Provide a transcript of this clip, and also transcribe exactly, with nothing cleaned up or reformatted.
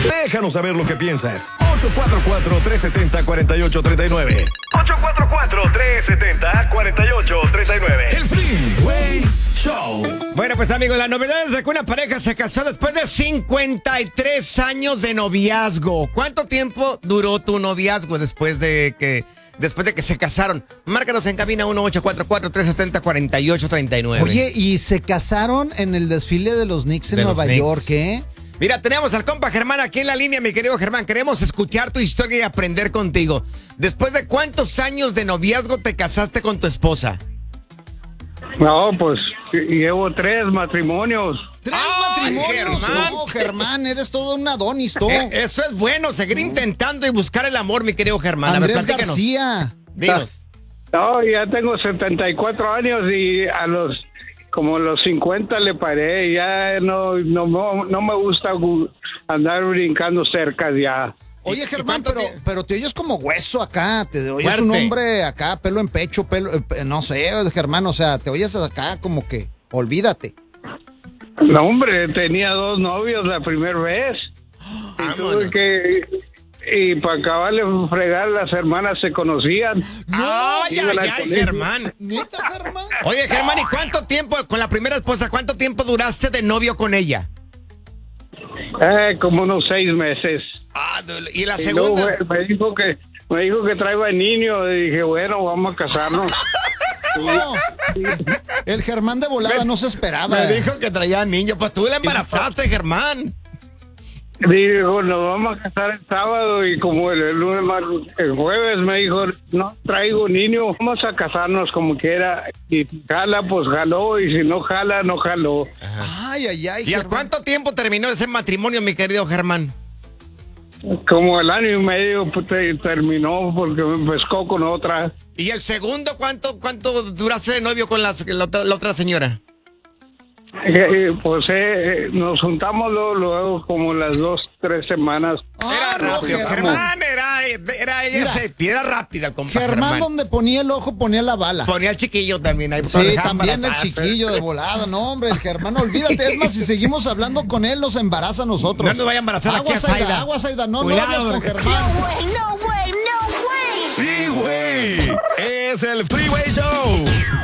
Déjanos saber lo que piensas. ocho cuatro cuatro, tres siete cero, cuatro ocho tres nueve. ocho cuatro cuatro, tres siete cero, cuatro ocho tres nueve. El Freeway Show. Bueno, pues amigos, la novedad es de que una pareja se casó después de cincuenta y tres años de noviazgo. ¿Cuánto tiempo duró tu noviazgo después de que... Después de que se casaron? Márcanos en cabina uno ocho cuatro cuatro, tres siete cero, cuatro ocho tres nueve. Oye, y se casaron en el desfile de los Knicks en De los Nueva Knicks. York, ¿eh? Mira, tenemos al compa Germán aquí en la línea, mi querido Germán. Queremos escuchar tu historia y aprender contigo. ¿Después de cuántos años de noviazgo te casaste con tu esposa? No, pues llevo tres matrimonios. ¡Tres ¡Ay, matrimonios! Germán! No, Germán, eres todo un Adonis, tú. Eh, eso es bueno, seguir intentando y buscar el amor, mi querido Germán. A ver, Andrés platícanos. García. Dinos. No, ya tengo setenta y cuatro años y a los como los cincuenta le paré. Ya no no, no, no me gusta gu- andar brincando cerca ya. Oye, ¿Y- y Germán, cuánto pero, tie- pero te oyes como hueso acá. Te oyes un Fuerte. hombre acá, pelo en pecho, pelo, eh, pe- no sé, Germán, o sea, te oyes acá como que, olvídate. No, hombre, tenía dos novios la primera vez. Y tuve Vámonos. que... Y para acabarle de fregar, las hermanas se conocían. ¡Ay, Iban ay, al ay, colegio. Germán! ¿Neta, Germán? Oye, Germán, ¿y cuánto tiempo con la primera esposa, cuánto tiempo duraste de novio con ella? Eh, como unos seis meses. Ah, ¿y la Y luego segunda? me me dijo que me dijo que traía niño y dije, bueno, vamos a casarnos. No. El Germán de volada no se esperaba. Me dijo que traía niño. Pues tú la embarazaste, Germán. Digo, nos vamos a casar el sábado y como el, el lunes más, el jueves me dijo, no traigo niño, vamos a casarnos como quiera. Y jala, pues jaló, y si no jala, no jaló. Ay, ay, ay, ¿Y al Germán. cuánto tiempo terminó ese matrimonio, mi querido Germán? Como el año y medio pues, te- terminó porque me pescó con otra. ¿Y el segundo cuánto cuánto duraste de novio con la, la otra, la otra señora? Eh, eh, pues eh, eh, nos juntamos luego, luego como las dos, tres semanas. Ah, Era no, rápido. Germán. Germán era, era ella, Mira. se, era rápida, compa Germán, Germán. donde ponía el ojo, ponía la bala. Ponía al chiquillo también. Ahí Sí, dejaba también el embarazarse. chiquillo de volada. No, hombre, el Germán, olvídate. Es más, si seguimos hablando con él, nos embaraza a nosotros. No nos vaya a embarazar aquí a Aguas, Aida, Zaida. aguas, Aida. No, Cuidado, no hables con porque- Germán. No way, no way, no way. Sí, güey. Es el Freeway Show.